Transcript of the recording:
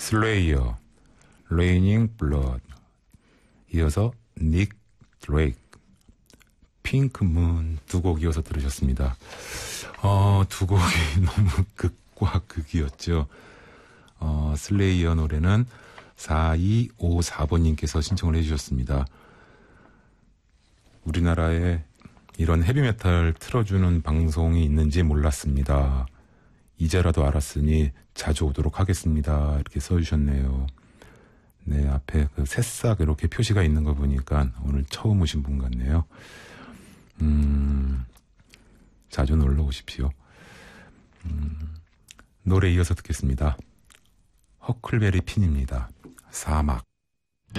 슬레이어, Raining Blood. 이어서 닉 드레이크, 핑크문 두 곡 이어서 들으셨습니다. 두 곡이 너무 극과 극이었죠. 슬레이어 노래는 4254번님께서 신청을 해주셨습니다. 우리나라에 이런 헤비메탈 틀어주는 방송이 있는지 몰랐습니다. 이제라도 알았으니 자주 오도록 하겠습니다. 이렇게 써주셨네요. 네, 앞에 그 새싹 이렇게 표시가 있는 거 보니까 오늘 처음 오신 분 같네요. 자주 놀러 오십시오. 노래 이어서 듣겠습니다. 허클베리 핀입니다. 사막.